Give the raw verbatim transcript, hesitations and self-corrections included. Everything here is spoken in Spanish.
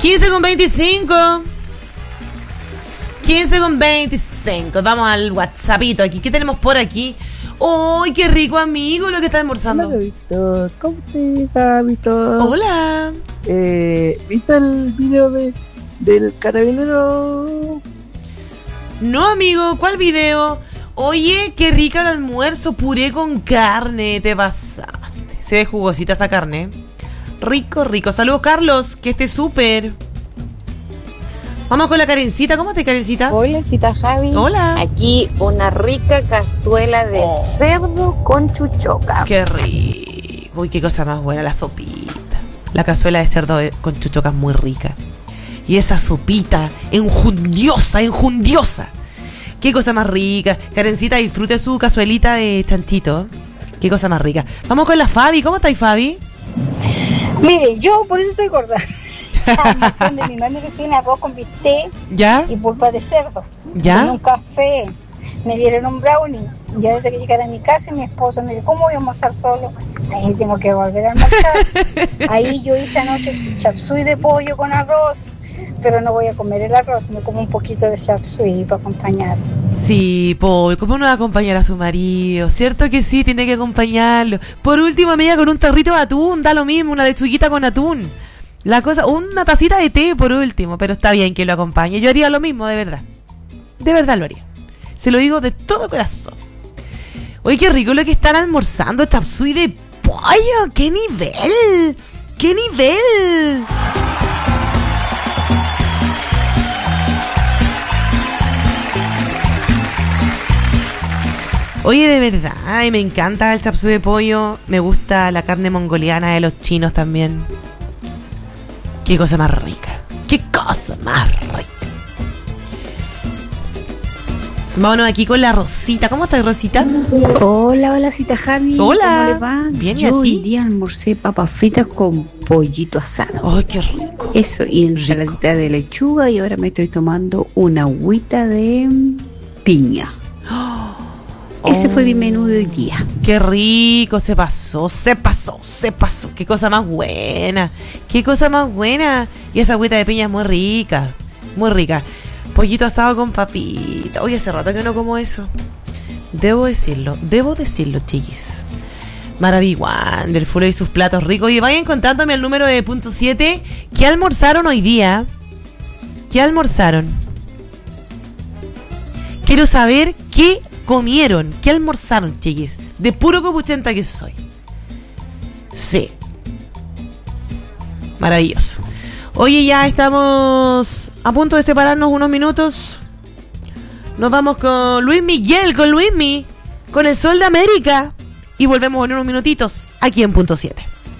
quince con veinticinco. quince con veinticinco. Vamos al WhatsAppito aquí. ¿Qué tenemos por aquí? ¡Uy, qué rico, amigo, lo que está almorzando! Hola, Víctor. ¿Cómo estás, Víctor? Hola. Eh, ¿Viste el video de del carabinero? No, amigo, ¿cuál video? Oye, qué rica el almuerzo, puré con carne, te pasaste. Se ve jugosita esa carne. Rico, rico. Saludos, Carlos, que esté súper. Vamos con la Karencita. ¿Cómo estás, Karencita? Hola, cita Javi. Hola. Aquí una rica cazuela de oh. cerdo con chuchoca. Qué rico. Uy, qué cosa más buena, la sopita. La cazuela de cerdo con chuchoca es muy rica. Y esa sopita enjundiosa, enjundiosa. Qué cosa más rica. Karencita, disfrute su cazuelita de chanchito. Qué cosa más rica. Vamos con la Fabi. ¿Cómo estáis, Fabi? Mire, yo por eso estoy gorda. Almacén de mi mamá me cocina arroz con bistec ¿Ya? y pulpa de cerdo. ¿Ya? Con un café. Me dieron un brownie. Ya desde que llegué a mi casa, mi esposo me dijo, ¿cómo voy a almorzar solo? Ahí tengo que volver a almorzar. Ahí yo hice anoche chapsui de pollo con arroz, pero no voy a comer el arroz, me como un poquito de chapsui para acompañar. Sí, po, ¿cómo no va a acompañar a su marido? ¿Cierto que sí? Tiene que acompañarlo. Por último, amiga, con un tarrito de atún, da lo mismo, una lechuguita con atún. La cosa, una tacita de té por último, pero está bien que lo acompañe. Yo haría lo mismo, de verdad. De verdad lo haría. Se lo digo de todo corazón. Oye, qué rico lo que están almorzando, chapsui de pollo. ¡Qué nivel! ¡Qué nivel! Oye, de verdad, ay, me encanta el chapsui de pollo. Me gusta la carne mongoliana de los chinos también. Qué cosa más rica. Qué cosa más rica. Vámonos aquí con la Rosita. ¿Cómo estás, Rosita? Hola, hola, cita Javi. Hola. ¿Cómo le va? Bien, yo ¿y a ti? hoy día almorcé papas fritas con pollito asado. Ay, qué rico. Eso, y ensaladita rico. de lechuga, y ahora me estoy tomando una agüita de piña. Oh. Ese fue mi menú de hoy día. Qué rico, se pasó, se pasó, se pasó. Qué cosa más buena. Qué cosa más buena. Y esa agüita de piña es muy rica. Muy rica. Pollito asado con papita. Oye, hace rato que no como eso. Debo decirlo, debo decirlo, chiquis. Maravilloso, del Fulo y sus platos ricos. Y vayan contándome el número de punto siete. ¿Qué almorzaron hoy día? ¿Qué almorzaron? Quiero saber qué comieron, qué almorzaron, chiquis. De puro copuchenta que soy. Sí. Maravilloso. Oye, ya estamos a punto de separarnos unos minutos. Nos vamos con Luis Miguel, con Luismi, con el Sol de América. Y volvemos en unos minutitos aquí en punto siete.